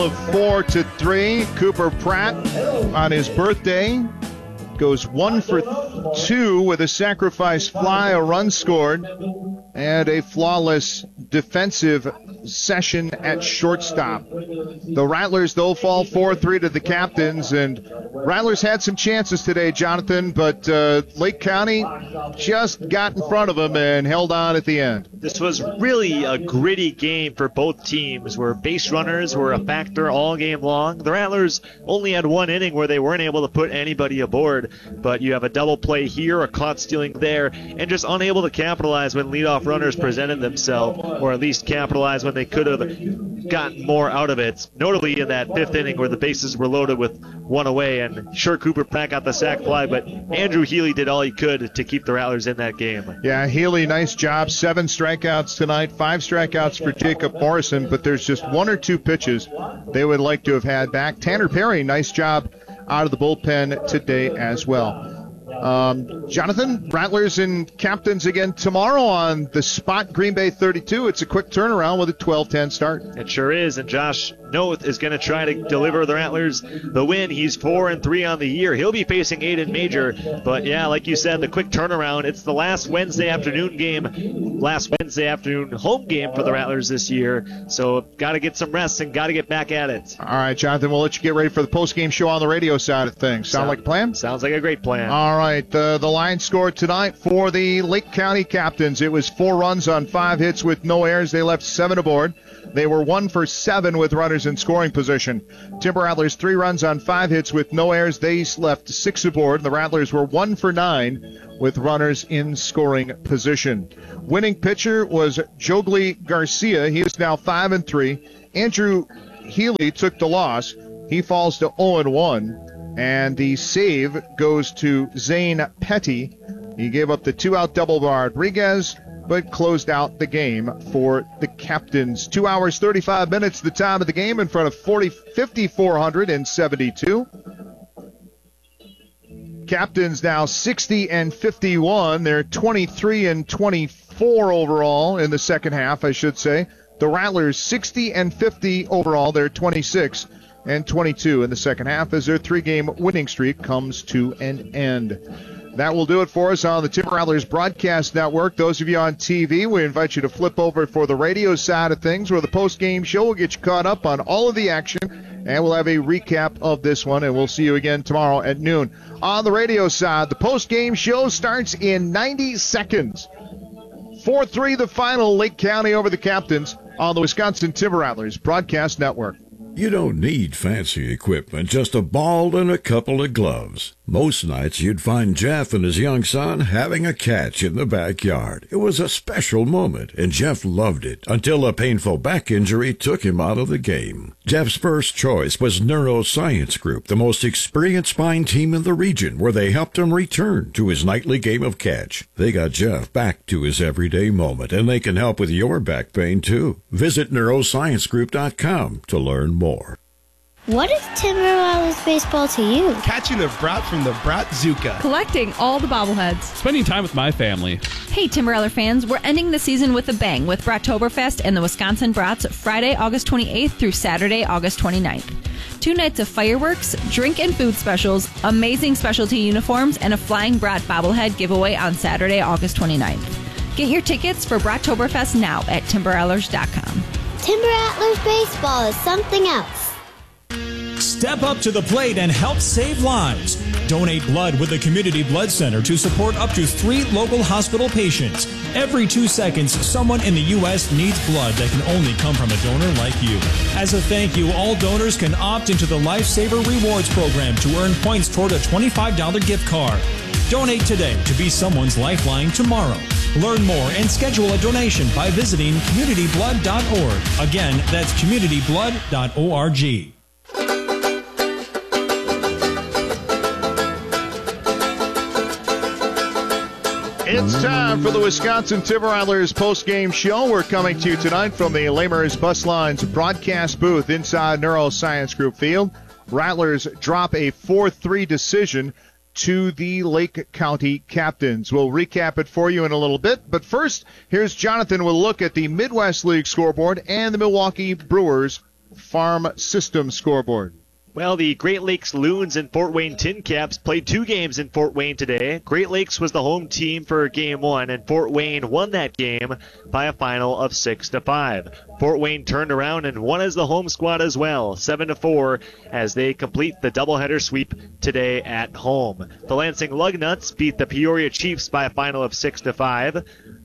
Of 4-3, Cooper Pratt on his birthday goes 1 for 2 with a sacrifice fly, a run scored, and a flawless defensive session at shortstop. The Rattlers, though, fall 4-3 to the Captains, and Rattlers had some chances today, Jonathan, but Lake County just got in front of them and held on at the end. This was really a gritty game for both teams, where base runners were a factor all game long. The Rattlers only had one inning where they weren't able to put anybody aboard, but you have a double play here, a caught stealing there, and just unable to capitalize when leadoff runners presented themselves, or at least capitalize when they could have gotten more out of it. Notably in that fifth inning where the bases were loaded with one away, and sure, Cooper Pratt got the sac fly, but Andrew Healy did all he could to keep the Rattlers in that game. Yeah, Healy, nice job. 7 strikeouts tonight, 5 strikeouts for Jacob Morrison, but there's just 1 or 2 pitches they would like to have had back. Tanner Perry, nice job out of the bullpen today as well. Jonathan, Rattlers and Captains again tomorrow on the spot, Green Bay 32. It's a quick turnaround with a 12-10 start. It sure is, and Josh Noth is going to try to deliver the Rattlers the win. He's 4-3 on the year. He'll be facing Aiden Major, but yeah, like you said, the quick turnaround. It's the last Wednesday afternoon home game for the Rattlers this year, so got to get some rest and got to get back at it. All right, Jonathan, we'll let you get ready for the post-game show on the radio side of things. Sound like a plan? Sounds like a great plan. All right, the line score tonight for the Lake County Captains. It was 4 runs on 5 hits with no errors. They left 7 aboard. They were 1 for 7 with runners in scoring position. Timber Rattlers 3 runs on 5 hits with no errors. They left 6 aboard. The Rattlers were 1 for 9 with runners in scoring position. Winning pitcher was Jogli Garcia. He is now 5-3. Andrew Healy took the loss. He falls to 0-1. And the save goes to Zane Petty. He gave up the 2-out double to Rodriguez, but closed out the game for the Captains. 2 hours, 35 minutes, the time of the game in front of 5,472. Captains now 60-51. They're 23-24 overall in the second half, I should say. The Rattlers 60-50 overall. They're 26-22 in the second half as their 3-game winning streak comes to an end. That will do it for us on the Timber Rattlers Broadcast Network. Those of you on TV, we invite you to flip over for the radio side of things, where the post-game show will get you caught up on all of the action, and we'll have a recap of this one, and we'll see you again tomorrow at noon. On the radio side, the post-game show starts in 90 seconds. 4-3 the final, Lake County over the Captains on the Wisconsin Timber Rattlers Broadcast Network. You don't need fancy equipment, just a ball and a couple of gloves. Most nights you'd find Jeff and his young son having a catch in the backyard. It was a special moment, and Jeff loved it until a painful back injury took him out of the game. Jeff's first choice was Neuroscience Group, the most experienced spine team in the region, where they helped him return to his nightly game of catch. They got Jeff back to his everyday moment, and they can help with your back pain, too. Visit neurosciencegroup.com to learn more. What is Timber Rattlers baseball to you? Catching the brat from the Brat-Zuka. Collecting all the bobbleheads. Spending time with my family. Hey, Timber Rattler fans, we're ending the season with a bang with Brattoberfest and the Wisconsin Brats Friday, August 28th through Saturday, August 29th. 2 nights of fireworks, drink and food specials, amazing specialty uniforms, and a Flying Brat bobblehead giveaway on Saturday, August 29th. Get your tickets for Brattoberfest now at timberrattlers.com. Timber Rattlers baseball is something else. Step up to the plate and help save lives. Donate blood with the Community Blood Center to support up to 3 local hospital patients. Every 2 seconds, someone in the U.S. needs blood that can only come from a donor like you. As a thank you, all donors can opt into the Lifesaver Rewards program to earn points toward a $25 gift card. Donate today to be someone's lifeline tomorrow. Learn more and schedule a donation by visiting communityblood.org. Again, that's communityblood.org. It's time for the Wisconsin Timber Rattlers post-game show. We're coming to you tonight from the Lamers Bus Lines broadcast booth inside Neuroscience Group Field. Rattlers drop a 4-3 decision to the Lake County Captains. We'll recap it for you in a little bit, but first, here's Jonathan with a look at the Midwest League scoreboard and the Milwaukee Brewers Farm System scoreboard. Well, the Great Lakes Loons and Fort Wayne Tin Caps played 2 games in Fort Wayne today. Great Lakes was the home team for Game 1, and Fort Wayne won that game by a final of 6-5. Fort Wayne turned around and won as the home squad as well, 7-4, as they complete the doubleheader sweep today at home. The Lansing Lugnuts beat the Peoria Chiefs by a final of 6-5.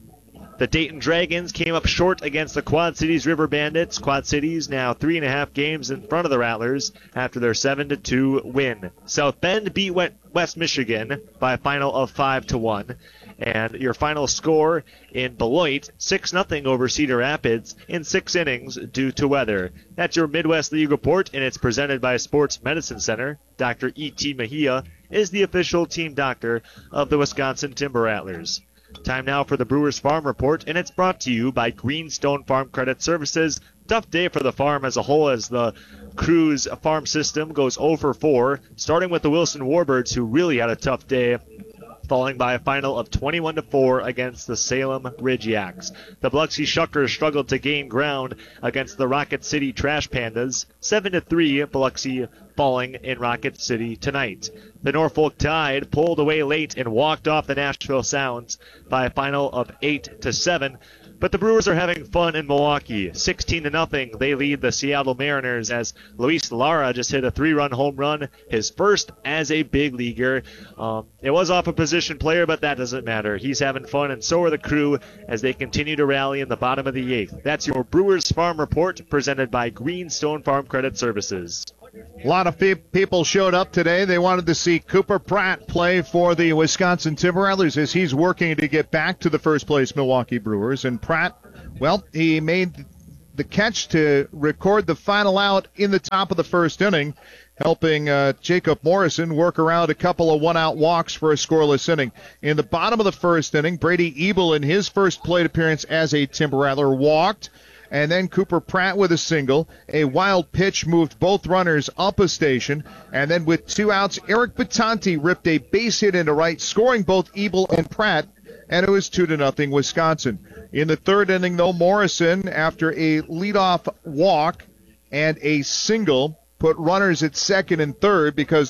The Dayton Dragons came up short against the Quad Cities River Bandits. Quad Cities now 3.5 games in front of the Rattlers after their 7-2 win. South Bend beat West Michigan by a final of 5-1. And your final score in Beloit, 6-0 over Cedar Rapids in 6 innings due to weather. That's your Midwest League report, and it's presented by Sports Medicine Center. Dr. E.T. Mejia is the official team doctor of the Wisconsin Timber Rattlers. Time now for the Brewers Farm Report, and it's brought to you by Greenstone Farm Credit Services. Tough day for the farm as a whole as the Cruz farm system goes 0-4, starting with the Wilson Warbirds, who really had a tough day, falling by a final of 21-4 against the Salem Ridge Yaks. The Biloxi Shuckers struggled to gain ground against the Rocket City Trash Pandas, 7-3, Biloxi falling in Rocket City tonight. The Norfolk Tide pulled away late and walked off the Nashville Sounds by a final of 8-7. But the Brewers are having fun in Milwaukee. 16-0, they lead the Seattle Mariners as Luis Lara just hit a 3-run home run, his first as a big leaguer. It was off a position player, but that doesn't matter. He's having fun, and so are the crew as they continue to rally in the bottom of the 8th. That's your Brewers Farm Report presented by Greenstone Farm Credit Services. A lot of people showed up today. They wanted to see Cooper Pratt play for the Wisconsin Timber Rattlers as he's working to get back to the first-place Milwaukee Brewers. And Pratt, well, he made the catch to record the final out in the top of the first inning, helping Jacob Morrison work around a couple of one-out walks for a scoreless inning. In the bottom of the first inning, Brady Ebel, in his first plate appearance as a Timber Rattler, walked. And then Cooper Pratt with a single. A wild pitch moved both runners up a station. And then with 2 outs, Eric Batanti ripped a base hit into right, scoring both Ebel and Pratt. And it was 2-0 Wisconsin. In the third inning, though, Morrison, after a leadoff walk and a single, put runners at second and third because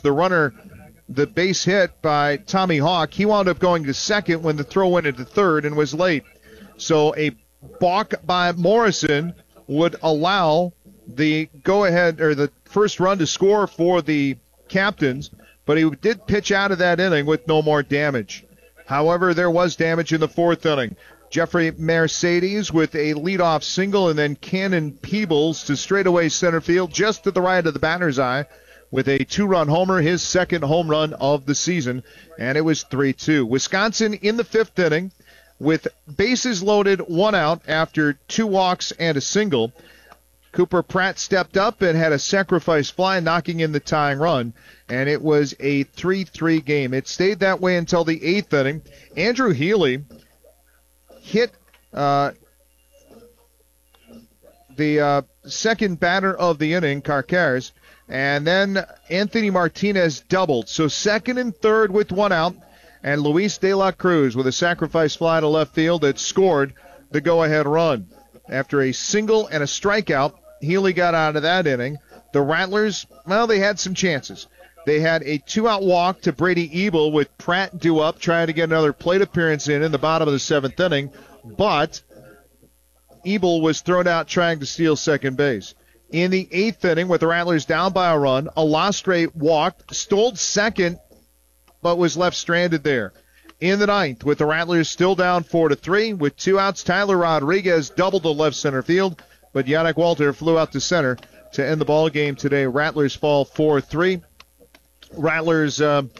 the base hit by Tommy Hawk, he wound up going to second when the throw went into third and was late. So a balk by Morrison would allow the go-ahead or the first run to score for the Captains, but he did pitch out of that inning with no more damage. However, there was damage in the fourth inning. Jeffrey Mercedes with a leadoff single, and then Cannon Peebles to straightaway center field just to the right of the batter's eye with a 2-run homer, his second home run of the season, and it was 3-2. Wisconsin in the fifth inning with bases loaded, 1 out after 2 walks and a single. Cooper Pratt stepped up and had a sacrifice fly, knocking in the tying run, and it was a 3-3 game. It stayed that way until the 8th inning. Andrew Healy hit the second batter of the inning, Carcares, and then Anthony Martinez doubled. So second and third with 1 out. And Luis De La Cruz with a sacrifice fly to left field that scored the go-ahead run. After a single and a strikeout, Healy got out of that inning. The Rattlers, well, they had some chances. They had a 2-out walk to Brady Ebel with Pratt due up, trying to get another plate appearance in the bottom of the 7th inning. But Ebel was thrown out trying to steal second base. In the 8th inning, with the Rattlers down by a run, Alastre walked, stole second, but was left stranded there. In the 9th, with the Rattlers still down 4-3, with 2 outs, Tyler Rodriguez doubled to left center field, but Yannick Walter flew out to center to end the ball game today. Rattlers fall 4-3. Rattlers,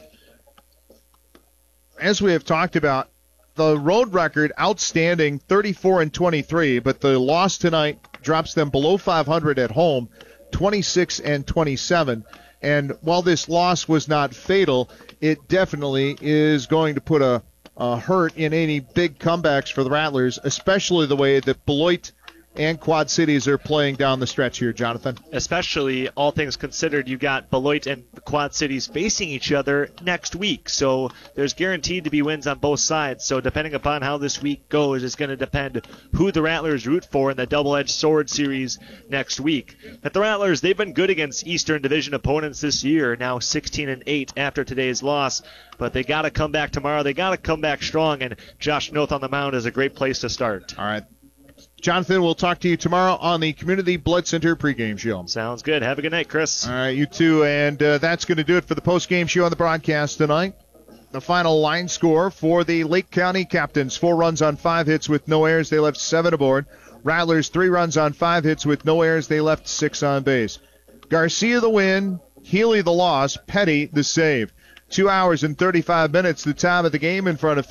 as we have talked about, the road record outstanding, 34-23, but the loss tonight drops them below 500 at home, 26-27. And while this loss was not fatal, it definitely is going to put a hurt in any big comebacks for the Rattlers, especially the way that Beloit and Quad Cities are playing down the stretch here, Jonathan. Especially, all things considered, you got Beloit and Quad Cities facing each other next week. So there's guaranteed to be wins on both sides. So depending upon how this week goes, it's going to depend who the Rattlers root for in the double-edged sword series next week. But the Rattlers, they've been good against Eastern Division opponents this year, now 16-8 after today's loss. But they got to come back tomorrow. They got to come back strong, and Josh Noth on the mound is a great place to start. All right. Jonathan, we'll talk to you tomorrow on the Community Blood Center pregame show. Sounds good. Have a good night, Chris. All right, you too. And that's going to do it for the postgame show on the broadcast tonight. The final line score for the Lake County Captains: 4 runs on 5 hits with no errors. They left 7 aboard. Rattlers, 3 runs on 5 hits with no errors. They left 6 on base. Garcia the win, Healy the loss, Petty the save. 2 hours and 35 minutes, the time of the game, in front of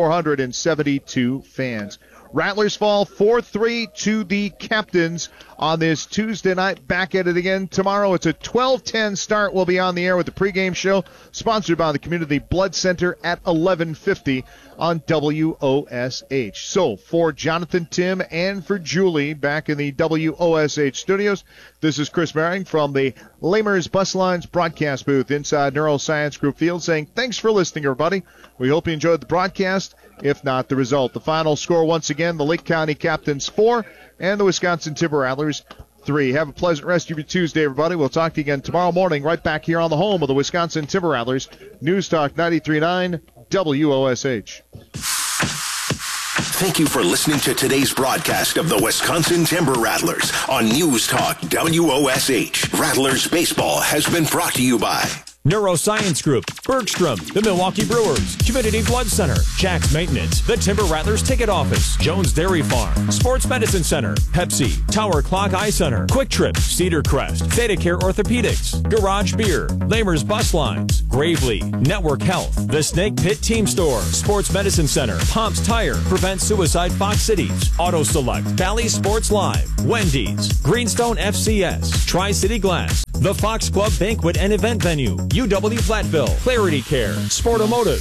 5,472 fans. Rattlers fall 4-3 to the Captains on this Tuesday night. Back at it again tomorrow. It's a 12:10 start. We'll be on the air with the pregame show, sponsored by the Community Blood Center at 11:50 on WOSH. So for Jonathan, Tim, and for Julie back in the WOSH studios, this is Chris Merring from the Lamers Bus Lines broadcast booth inside Neuroscience Group Field, saying thanks for listening, everybody. We hope you enjoyed the broadcast, if not the result. The final score, once again, the Lake County Captains 4 and the Wisconsin Timber Rattlers 3. Have a pleasant rest of your Tuesday, everybody. We'll talk to you again tomorrow morning right back here on the home of the Wisconsin Timber Rattlers, News Talk 93.9 WOSH. Thank you for listening to today's broadcast of the Wisconsin Timber Rattlers on News Talk WOSH. Rattlers baseball has been brought to you by Neuroscience Group, Bergstrom, the Milwaukee Brewers, Community Blood Center, Jack's Maintenance, the Timber Rattlers Ticket Office, Jones Dairy Farm, Sports Medicine Center, Pepsi, Tower Clock Eye Center, Quick Trip, Cedar Crest, Theta Care Orthopedics, Garage Beer, Lamers Bus Lines, Gravely, Network Health, the Snake Pit Team Store, Sports Medicine Center, Pomp's Tire, Prevent Suicide Fox Cities, Auto Select, Valley Sports Live, Wendy's, Greenstone FCS, Tri-City Glass, the Fox Club Banquet and Event Venue, UW Platteville, Clarity Care, Sportomotive.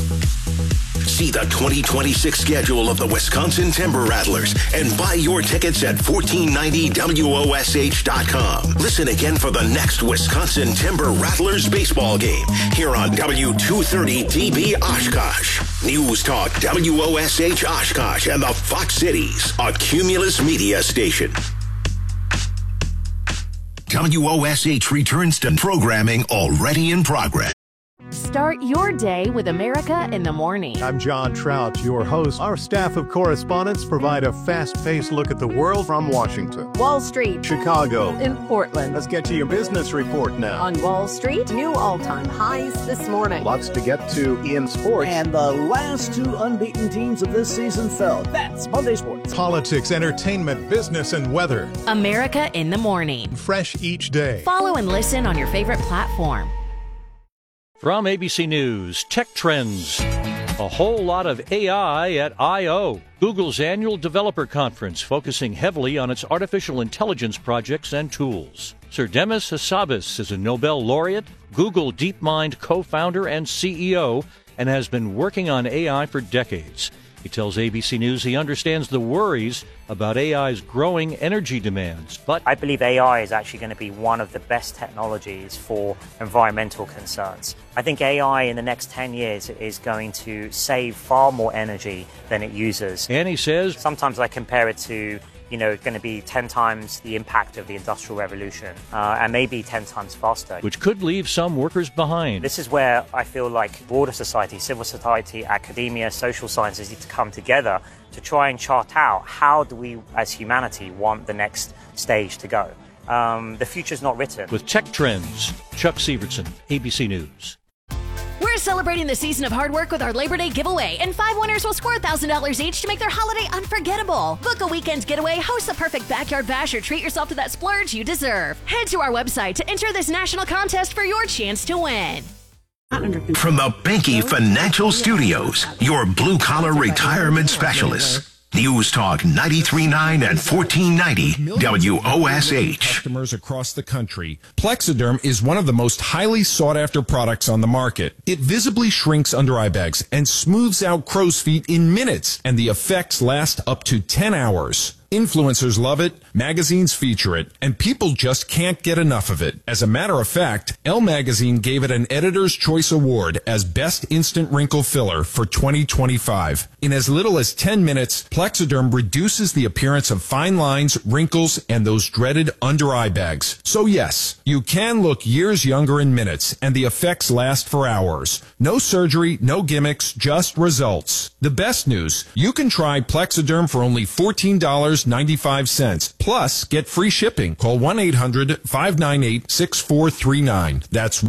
See the 2026 schedule of the Wisconsin Timber Rattlers and buy your tickets at 1490WOSH.com. Listen again for the next Wisconsin Timber Rattlers baseball game here on W230 DB Oshkosh. News Talk WOSH Oshkosh and the Fox Cities, a Cumulus media station. WOSH returns to programming already in progress. Start your day with America in the Morning. I'm John Trout, your host. Our staff of correspondents provide a fast-paced look at the world from Washington, Wall Street, Chicago, and Portland. Let's get to your business report now. On Wall Street, new all-time highs this morning. Lots to get to in sports. And the last 2 unbeaten teams of this season fell. That's Monday Sports. Politics, entertainment, business, and weather. America in the Morning. Fresh each day. Follow and listen on your favorite platform. From ABC News, Tech Trends. A whole lot of AI at I.O., Google's annual developer conference focusing heavily on its artificial intelligence projects and tools. Sir Demis Hassabis is a Nobel laureate, Google DeepMind co-founder and CEO, and has been working on AI for decades. He tells ABC News he understands the worries about AI's growing energy demands. But I believe AI is actually going to be one of the best technologies for environmental concerns. I think AI in the next 10 years is going to save far more energy than it uses. And he says, sometimes I compare it to, going to be 10 times the impact of the Industrial Revolution, and maybe 10 times faster. Which could leave some workers behind. This is where I feel like broader society, civil society, academia, social sciences need to come together to try and chart out how do we, as humanity, want the next stage to go. The future's not written. With Tech Trends, Chuck Severson, ABC News. We're celebrating the season of hard work with our Labor Day giveaway, and 5 winners will score $1,000 each to make their holiday unforgettable. Book a weekend getaway, host the perfect backyard bash, or treat yourself to that splurge you deserve. Head to our website to enter this national contest for your chance to win. From the Banky Financial Studios, your blue-collar retirement specialists. News Talk 93.9 and 1490 WOSH. Customers across the country. Plexiderm is one of the most highly sought-after products on the market. It visibly shrinks under eye bags and smooths out crow's feet in minutes, and the effects last up to 10 hours. Influencers love it, magazines feature it, and people just can't get enough of it. As a matter of fact, Elle Magazine gave it an Editor's Choice Award as Best Instant Wrinkle Filler for 2025. In as little as 10 minutes, Plexiderm reduces the appearance of fine lines, wrinkles, and those dreaded under-eye bags. So yes, you can look years younger in minutes, and the effects last for hours. No surgery, no gimmicks, just results. The best news, you can try Plexiderm for only $14.95. Plus, get free shipping. Call 1-800-598-6439. That's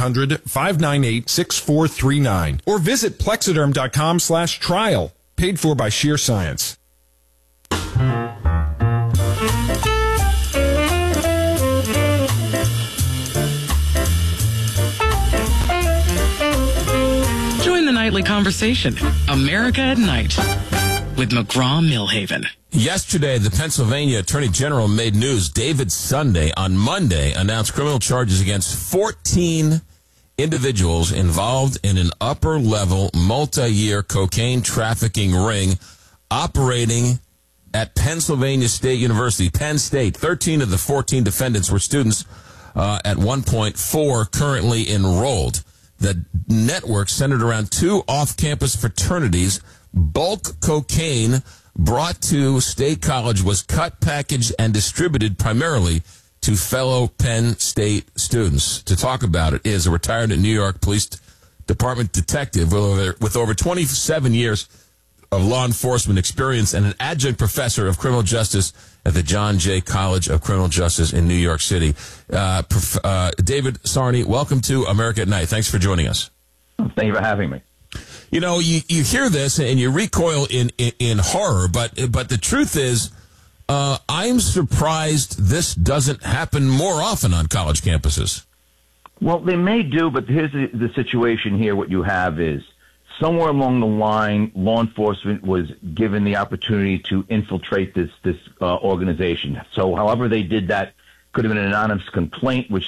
1-800-598-6439. Or visit Plexiderm.com/trial. Paid for by Sheer Science. Join the nightly conversation, America at Night, with McGraw-Milhaven. Yesterday, the Pennsylvania Attorney General made news. David Sunday on Monday announced criminal charges against 14 individuals involved in an upper-level, multi-year cocaine trafficking ring operating at Pennsylvania State University, Penn State. 13 of the 14 defendants were students at one point, 4 currently enrolled. The network centered around 2 off-campus fraternities. Bulk cocaine brought to State College was cut, packaged, and distributed primarily to fellow Penn State students. To talk about it is a retired New York Police Department detective with over 27 years of law enforcement experience and an adjunct professor of criminal justice at the John Jay College of Criminal Justice in New York City. David Sarney, welcome to America at Night. Thanks for joining us. Thank you for having me. You know, you hear this and you recoil in horror, but the truth is, I'm surprised this doesn't happen more often on college campuses. Well, they may do, but here's the situation here. What you have is somewhere along the line, law enforcement was given the opportunity to infiltrate this organization. So however they did that, could have been an anonymous complaint, which